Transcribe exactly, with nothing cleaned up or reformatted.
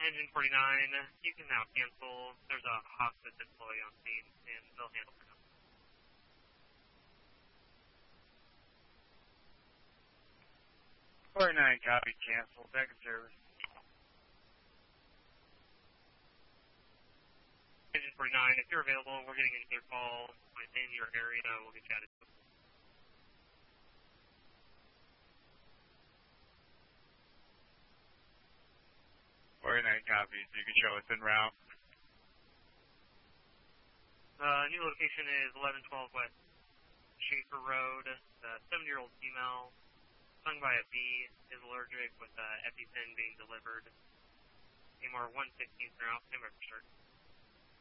Engine forty-nine, you can now cancel. There's a hospice employee on scene, and they'll handle it. forty-nine, copy, cancel, back in service. Engine forty-nine, if you're available, we're getting another call within your area. We'll get you out of it. forty-nine, copy, so you can show us en route. Uh, new location is eleven twelve West Schaefer Road. The seventy-year-old female stung by a bee, is allergic with uh, EpiPen being delivered. A M R one sixteen route, same register.